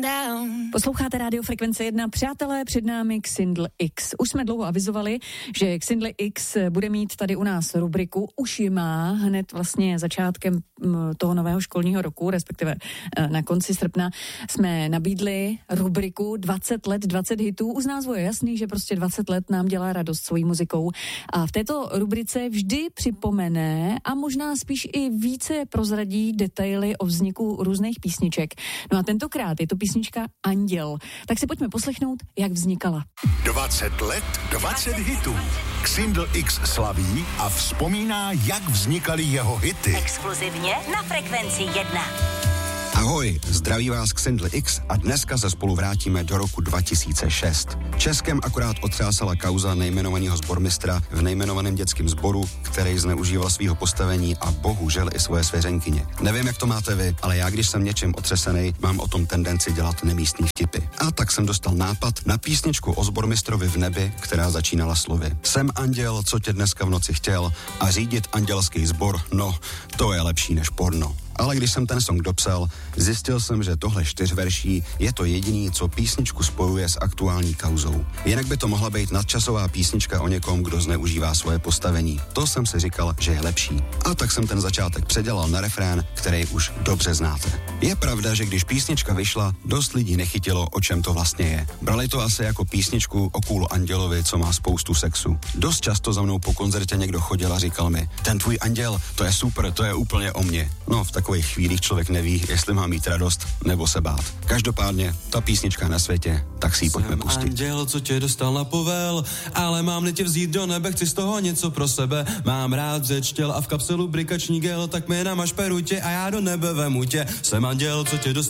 Posloucháte Radio Frekvence 1. Přátelé, před námi Xindl X. Už jsme dlouho avizovali, že Xindl X bude mít tady u nás rubriku. Už ji má hned vlastně začátkem toho nového školního roku, respektive na konci srpna jsme nabídli rubriku 20 let, 20 hitů. Už z názvu je jasný, že prostě 20 let nám dělá radost svojí muzikou. A v této rubrice vždy připomene a možná spíš i více prozradí detaily o vzniku různých písniček. No a tentokrát je to písnička Anděl. Tak si pojďme poslechnout, jak vznikala. 20 let, 20 hitů. Xindl X slaví a vzpomíná, jak vznikaly jeho hity. Exkluzivně na Frekvenci 1. Ahoj, zdraví vás Xindl X a dneska se spolu vrátíme do roku 2006. Českem akorát otřásala kauza nejmenovaného sbormistra v nejmenovaném dětském sboru, který zneužíval svého postavení a bohužel i svoje svěřenkyně. Nevím, jak to máte vy, ale já, když jsem něčím otřesený, mám o tom tendenci dělat nemístný vtipy. A tak jsem dostal nápad na písničku o sbormistrovi v nebi, která začínala slovy: Jsem anděl, co tě dneska v noci chtěl, a řídit andělský sbor, no, to je lepší než porno. Ale když jsem ten song dopsal, zjistil jsem, že tohle 4 verší je to jediný, co písničku spojuje s aktuální kauzou. Jinak by to mohla být nadčasová písnička o někom, kdo zneužívá svoje postavení. To jsem si říkal, že je lepší. A tak jsem ten začátek předělal na refrén, který už dobře znáte. Je pravda, že když písnička vyšla, dost lidí nechytilo, o čem to vlastně je. Brali to asi jako písničku o cool andělovi, co má spoustu sexu. Dost často za mnou po koncertě někdo chodil a říkal mi: ten tvůj anděl, to je super, to je úplně o mně. No, v takových chvílích člověk neví, jestli má mít radost nebo se bát. Každopádně, ta písnička na světě, tak si ji pojďme pustit. Anděl, co tě dostal na povel, ale mám tě vzít do nebe, chci z toho něco pro sebe. Mám rád řeč těl a v kapselu brikační gel, tak mi namaž perutě a já do nebe vemu tě. Jsem anděl, co tě dostal